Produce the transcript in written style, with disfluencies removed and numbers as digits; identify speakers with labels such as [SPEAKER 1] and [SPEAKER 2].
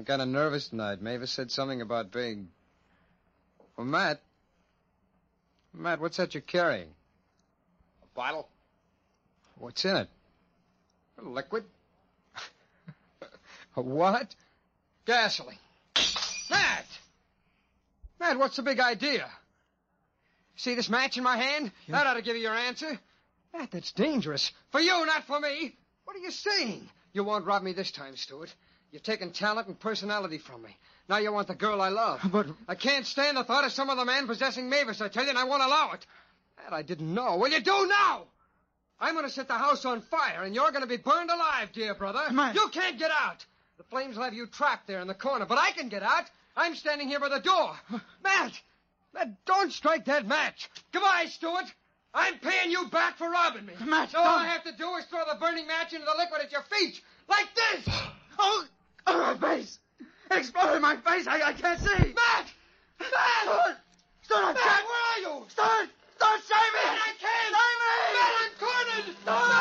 [SPEAKER 1] kind of nervous tonight. Mavis said something about being... Well, Matt, what's that you're carrying?
[SPEAKER 2] A bottle.
[SPEAKER 1] What's in it?
[SPEAKER 2] A liquid.
[SPEAKER 1] A what?
[SPEAKER 2] Gasoline. Matt, what's the big idea? See this match in my hand? Yeah. That ought to give you your answer. Matt, that's dangerous. For you, not for me. What are you saying? You won't rob me this time, Stuart. You've taken talent and personality from me. Now you want the girl I love.
[SPEAKER 1] But...
[SPEAKER 2] I can't stand the thought of some other man possessing Mavis, I tell you, and I won't allow it. That I didn't know. Well, you do now! I'm going to set the house on fire, and you're going to be burned alive, dear brother.
[SPEAKER 1] Matt.
[SPEAKER 2] You can't get out. The flames will have you trapped there in the corner, but I can get out. I'm standing here by the door. Matt, don't strike that match. Goodbye, Stuart. I'm paying you back for robbing me.
[SPEAKER 1] Matt,
[SPEAKER 2] all I have to do is throw the burning match into the liquid at your feet, like this.
[SPEAKER 1] Oh, my face. It exploded in my face. I can't see.
[SPEAKER 2] Matt!
[SPEAKER 1] Stuart,
[SPEAKER 2] Matt, where are you?
[SPEAKER 1] Stuart, save me.
[SPEAKER 2] Matt, I can't.
[SPEAKER 1] Save me.
[SPEAKER 2] Matt, I'm cornered.
[SPEAKER 1] No.